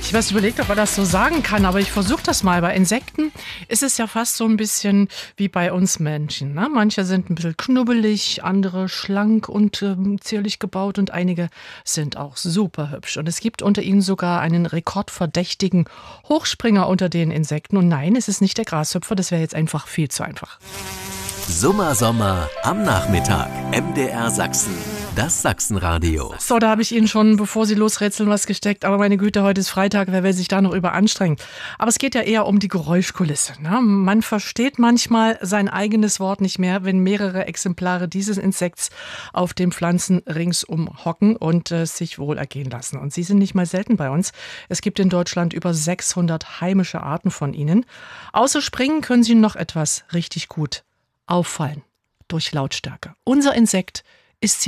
Ich habe überlegt, ob man das so sagen kann, aber ich versuche das mal. Bei Insekten ist es ja fast so ein bisschen wie bei uns Menschen. Ne? Manche sind ein bisschen knubbelig, andere schlank und zierlich gebaut und einige sind auch super hübsch. Und es gibt unter ihnen sogar einen rekordverdächtigen Hochspringer unter den Insekten. Und nein, es ist nicht der Grashüpfer, das wäre jetzt einfach viel zu einfach. Sommer am Nachmittag. MDR Sachsen. Das Sachsenradio. So, da habe ich Ihnen schon, bevor Sie losrätseln, was gesteckt. Aber meine Güte, heute ist Freitag, wer will sich da noch überanstrengen? Aber es geht ja eher um die Geräuschkulisse. Ne? Man versteht manchmal sein eigenes Wort nicht mehr, wenn mehrere Exemplare dieses Insekts auf den Pflanzen ringsum hocken und sich wohl ergehen lassen. Und sie sind nicht mal selten bei uns. Es gibt in Deutschland über 600 heimische Arten von ihnen. Außer Springen können sie noch etwas richtig gut auffallen. Durch Lautstärke. Unser Insekt ist